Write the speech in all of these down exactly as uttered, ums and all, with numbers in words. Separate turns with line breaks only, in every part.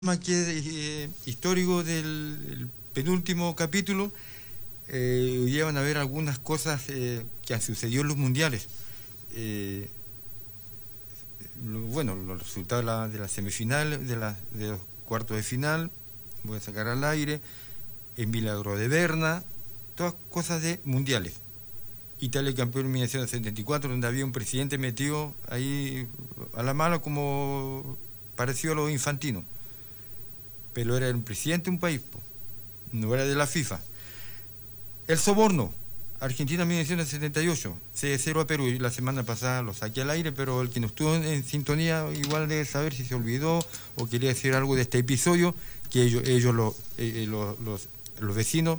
Tema que eh, histórico del el penúltimo capítulo. Eh, hoy día van a ver algunas cosas eh, que han sucedido en los mundiales. Eh, lo, bueno, los resultados de la, de la semifinal, de, la, de los cuartos de final, voy a sacar al aire, el milagro de Berna, todas cosas de mundiales. Italia campeón en mil novecientos setenta y cuatro, donde había un presidente metido ahí a la mala como parecido a los infantinos. Pero era un presidente de un país, po. No era de la FIFA. El soborno, Argentina mil novecientos setenta y ocho, seis a cero a Perú. La semana pasada lo saqué al aire, pero el que no estuvo en, en sintonía igual debe saber si se olvidó o quería decir algo de este episodio, que ellos, ellos lo, eh, los, los, los vecinos,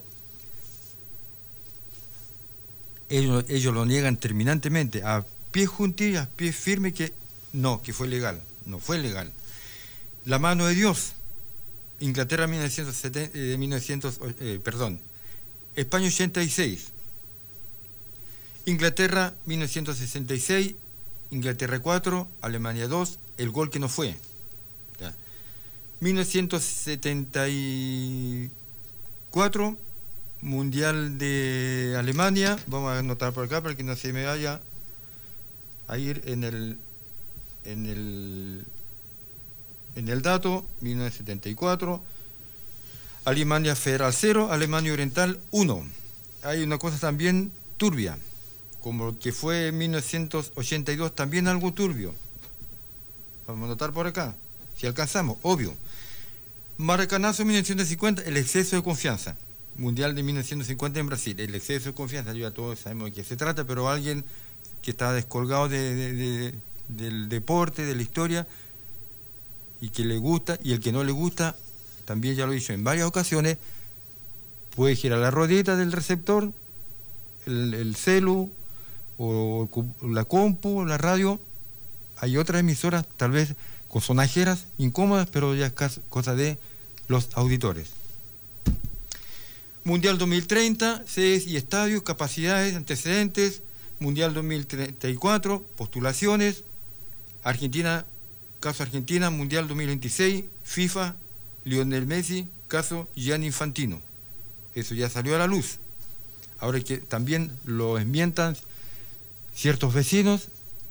ellos, ellos lo niegan terminantemente, a pie juntillas, a pie firme, que no, que fue legal. No fue legal. La mano de Dios. Inglaterra mil novecientos setenta, eh, mil novecientos, eh, perdón, España ochenta y seis, Inglaterra mil novecientos sesenta y seis, Inglaterra cuatro, Alemania dos, el gol que no fue. Ya. mil novecientos setenta y cuatro, Mundial de Alemania, vamos a anotar por acá para que no se me vaya a ir en el en el En el dato, mil novecientos setenta y cuatro, Alemania Federal cero, Alemania Oriental uno. Hay una cosa también turbia, como que fue en mil novecientos ochenta y dos, también algo turbio. Vamos a notar por acá, si alcanzamos, obvio. Maracanazo mil novecientos cincuenta, el exceso de confianza. Mundial de mil novecientos cincuenta en Brasil, el exceso de confianza, ya todos sabemos de qué se trata, pero alguien que está descolgado de, de, de, del deporte, de la historia, y que le gusta, y el que no le gusta, también ya lo he dicho en varias ocasiones, puede girar la ruedita del receptor, el, el celu, o la compu, la radio. Hay otras emisoras, tal vez con sonajeras incómodas, pero ya es cosa de los auditores. Mundial dos mil treinta, sedes y estadios, capacidades, antecedentes. Mundial dos mil treinta y cuatro, postulaciones. Argentina, caso Argentina, Mundial dos mil veintiséis, FIFA, Lionel Messi, caso Gianni Infantino. Eso ya salió a la luz. Ahora que también lo enmientan ciertos vecinos,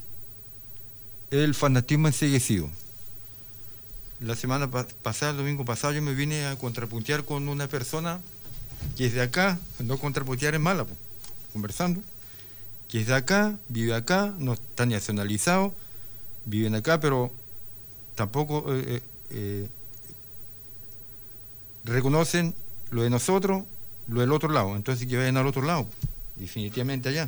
el fanatismo enseguecido. La semana pa pasada, el domingo pasado, yo me vine a contrapuntear con una persona que es de acá, no contrapuntear es mala, conversando, que es de acá, vive acá, no está nacionalizado, viven acá, pero tampoco eh, eh, reconocen lo de nosotros, lo del otro lado. Entonces que vayan al otro lado, definitivamente allá.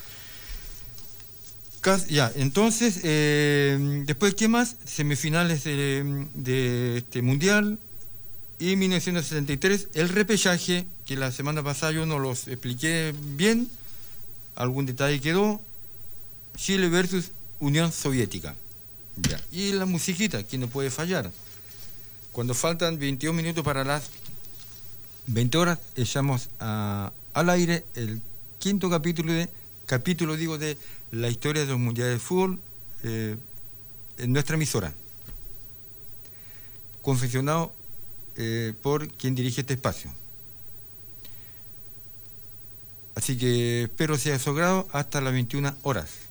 Ya, entonces, eh, después, ¿qué más? Semifinales de, de este mundial. Y mil novecientos setenta y tres, el repechaje, que la semana pasada yo no los expliqué bien, algún detalle quedó. Chile versus Unión Soviética. Ya. Y la musiquita, que no puede fallar. Cuando faltan veintidós minutos para las veinte horas, echamos a, al aire el quinto capítulo de, capítulo digo, de la historia de los mundiales de fútbol eh, en nuestra emisora. Confeccionado eh, por quien dirige este espacio. Así que espero sea de su agrado hasta las veintiuna horas.